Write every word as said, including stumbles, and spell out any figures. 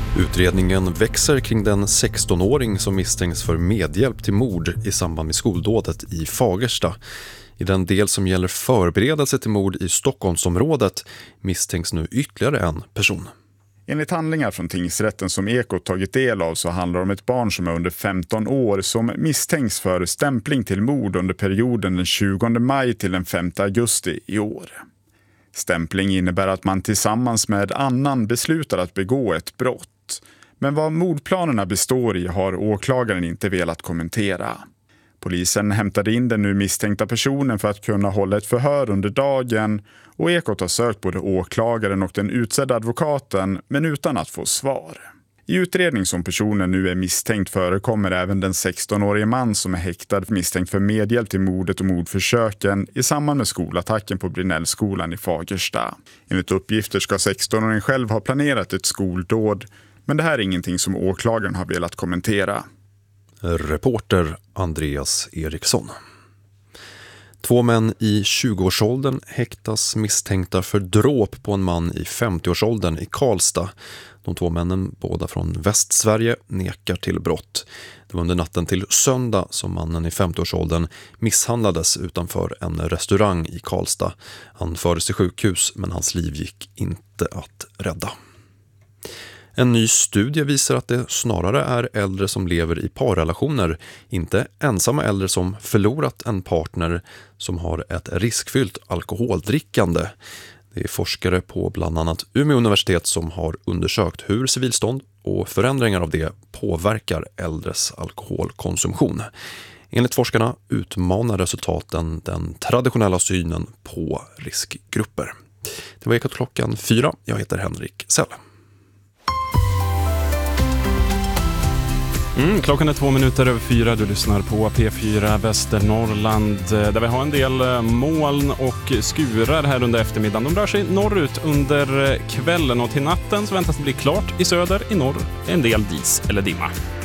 Utredningen växer kring den sextonåring som misstänks för medhjälp till mord i samband med skoldådet i Fagersta. I den del som gäller förberedelse till mord i Stockholmsområdet misstänks nu ytterligare en person. Enligt handlingar från tingsrätten som Ekot tagit del av så handlar det om ett barn som är under femton år som misstänks för stämpling till mord under perioden den tjugonde maj till den femte augusti i år. Stämpling innebär att man tillsammans med annan beslutar att begå ett brott. Men vad mordplanerna består i har åklagaren inte velat kommentera. Polisen hämtade in den nu misstänkta personen för att kunna hålla ett förhör under dagen och Ekot har sökt både åklagaren och den utsedda advokaten men utan att få svar. I utredning som personen nu är misstänkt förekommer även den sextonårige man som är häktad misstänkt för medhjälp till mordet och mordförsöken i samband med skolattacken på Brinellskolan i Fagersta. Enligt uppgifter ska sextonåringen själv ha planerat ett skoldåd, men det här är ingenting som åklagaren har velat kommentera. Reporter Andreas Eriksson. Två män i tjugoårsåldern häktas misstänkta för dråp på en man i femtioårsåldern i Karlstad. De två männen, båda från Västsverige, nekar till brott. Det var under natten till söndag som mannen i femtioårsåldern misshandlades utanför en restaurang i Karlstad. Han fördes till sjukhus men hans liv gick inte att rädda. En ny studie visar att det snarare är äldre som lever i parrelationer, inte ensamma äldre som förlorat en partner som har ett riskfyllt alkoholdrickande. Det är forskare på bland annat Umeå universitet som har undersökt hur civilstånd och förändringar av det påverkar äldres alkoholkonsumtion. Enligt forskarna utmanar resultaten den traditionella synen på riskgrupper. Det var Ekot klockan fyra. Jag heter Henrik Sell. Mm, klockan är två minuter över fyra. Du lyssnar på P fyra Västernorrland där vi har en del moln och skurar här under eftermiddagen. De rör sig norrut under kvällen och till natten så väntas det bli klart i söder, i norr en del dis eller dimma.